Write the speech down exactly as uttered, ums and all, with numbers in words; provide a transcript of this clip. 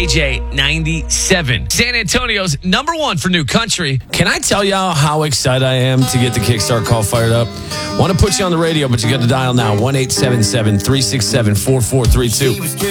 J ninety-seven. San Antonio's number one for new country. Can I tell y'all how excited I am to get the Kickstart call fired up? Want to put you on the radio, but you got to dial now, one eight seven seven, three six seven, four four three two.